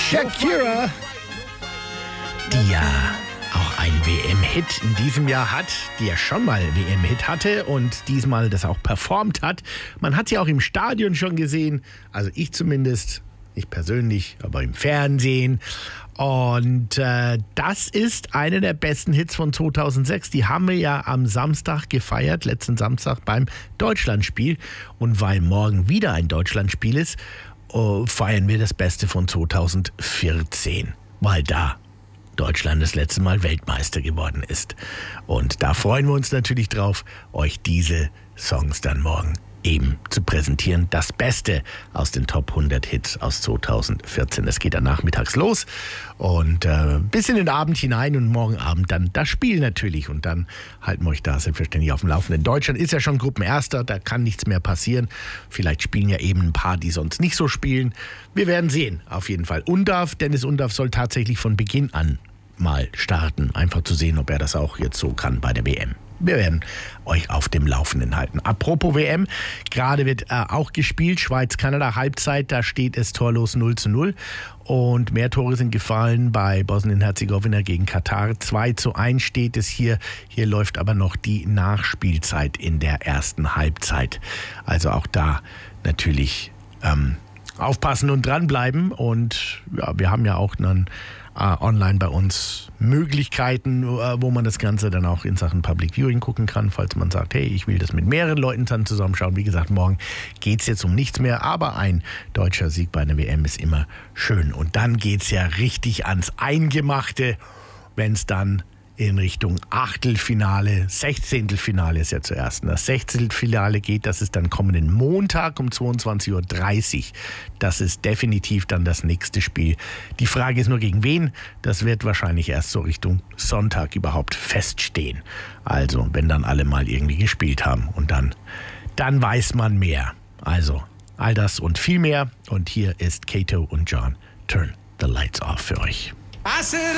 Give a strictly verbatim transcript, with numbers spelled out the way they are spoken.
Shakira, die ja auch einen W M-Hit in diesem Jahr hat, die ja schon mal W M-Hit hatte und diesmal das auch performt hat. Man hat sie auch im Stadion schon gesehen, also ich zumindest, nicht persönlich, aber im Fernsehen. Und äh, das ist einer der besten Hits von zweitausendsechs. Die haben wir ja am Samstag gefeiert, letzten Samstag beim Deutschlandspiel. Und weil morgen wieder ein Deutschlandspiel ist, uh, feiern wir das Beste von zweitausendvierzehn, weil da Deutschland das letzte Mal Weltmeister geworden ist. Und da freuen wir uns natürlich drauf, euch diese Songs dann morgen eben zu präsentieren. Das Beste aus den Top hundert Hits aus zweitausendvierzehn. Das geht dann nachmittags los und äh, bis in den Abend hinein und morgen Abend dann das Spiel natürlich. Und dann halten wir euch da selbstverständlich auf dem Laufenden. Deutschland ist ja schon Gruppenerster, da kann nichts mehr passieren. Vielleicht spielen ja eben ein paar, die sonst nicht so spielen. Wir werden sehen, auf jeden Fall. Undav, Dennis Undav soll tatsächlich von Beginn an mal starten. Einfach zu sehen, ob er das auch jetzt so kann bei der W M. Wir werden euch auf dem Laufenden halten. Apropos W M, gerade wird äh, auch gespielt, Schweiz-Kanada Halbzeit, da steht es torlos null zu null und mehr Tore sind gefallen bei Bosnien-Herzegowina gegen Katar. zwei zu eins steht es hier, hier läuft aber noch die Nachspielzeit in der ersten Halbzeit. Also auch da natürlich ähm, aufpassen und dranbleiben und ja, wir haben ja auch dann Uh, online bei uns Möglichkeiten, uh, wo man das Ganze dann auch in Sachen Public Viewing gucken kann, falls man sagt, hey, ich will das mit mehreren Leuten dann zusammenschauen. Wie gesagt, morgen geht es jetzt um nichts mehr, aber ein deutscher Sieg bei einer W M ist immer schön. Und dann geht es ja richtig ans Eingemachte, wenn es dann in Richtung Achtelfinale, Sechzehntelfinale ist ja zuerst. Das Sechzehntelfinale geht, das ist dann kommenden Montag um zweiundzwanzig Uhr dreißig. Das ist definitiv dann das nächste Spiel. Die Frage ist nur gegen wen. Das wird wahrscheinlich erst so Richtung Sonntag überhaupt feststehen. Also, wenn dann alle mal irgendwie gespielt haben und dann, dann weiß man mehr. Also, all das und viel mehr. Und hier ist Kato und John. Turn the Lights Off für euch. I said